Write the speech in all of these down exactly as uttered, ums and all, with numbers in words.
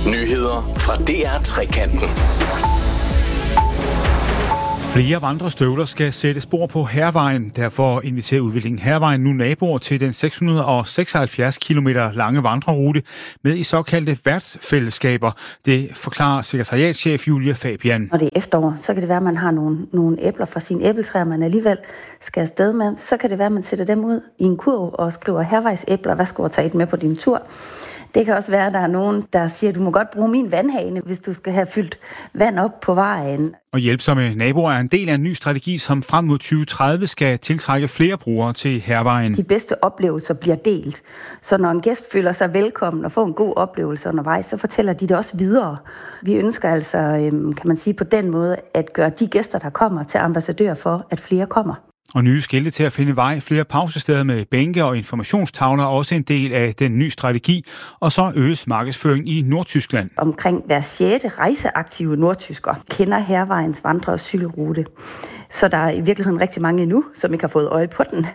Nyheder fra D R Trekanten. Flere vandrestøvler skal sætte spor på Hærvejen. Derfor inviterer udviklingen Hærvejen nu naboer til den seks hundrede og seksoghalvfjerds kilometer lange vandrerute med i såkaldte værtsfællesskaber. Det forklarer sekretariatschef Julie Fabian. Når det er efterår, så kan det være, at man har nogle, nogle æbler fra sine æbletræer, man alligevel skal afsted med. Så kan det være, at man sætter dem ud i en kurv og skriver Hærvejsæbler. Værsgo at tage et med på din tur. Det kan også være, at der er nogen, der siger, at du må godt bruge min vandhane, hvis du skal have fyldt vand op på vejen. Og hjælpsomme naboer er en del af en ny strategi, som frem mod tyve tredive skal tiltrække flere brugere til Hærvejen. De bedste oplevelser bliver delt. Så når en gæst føler sig velkommen og får en god oplevelse undervejs, så fortæller de det også videre. Vi ønsker altså, kan man sige, på den måde at gøre de gæster, der kommer, til ambassadører for, at flere kommer. Og nye skilte til at finde vej, flere pausesteder med bænke og informationstavler er også en del af den nye strategi, og så øges markedsføring i Nordtyskland. Omkring hver sjette rejseaktive nordtysker kender Hærvejens vandre- og cykelrute, så der er i virkeligheden rigtig mange endnu, som ikke har fået øje på den.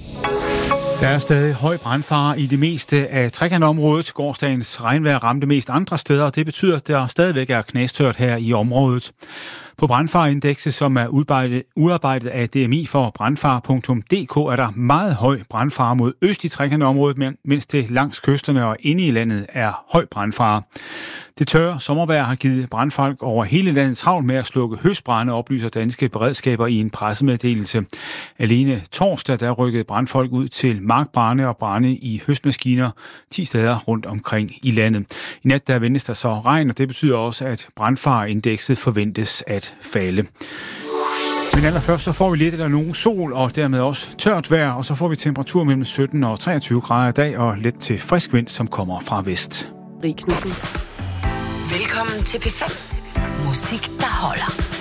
Der er stadig høj brandfare i det meste af trekantområdet. Gårsdagens regnvejr ramte mest andre steder, og det betyder, at der stadigvæk er knastørt her i området. På brandfareindekset, som er udarbejdet af D M I for brandfare punktum d k, er der meget høj brandfare mod øst i trekantområdet, mens det langs kysterne og inde i landet er høj brandfare. Det tørre sommervejr har givet brandfolk over hele landet travlt med at slukke høstbrande, oplyser danske beredskaber i en pressemeddelelse. Alene torsdag der rykkede brandfolk ud til markbrande og brande i høstmaskiner ti steder rundt omkring i landet. I nat der ventes der så regn, og det betyder også, at brandfareindekset forventes at falde. Men allerførst så får vi lidt eller nogen sol og dermed også tørt vejr, og så får vi temperatur mellem sytten og treogtyve grader i dag og let til frisk vind, som kommer fra vest. Velkommen til P fem. Musik, der holder.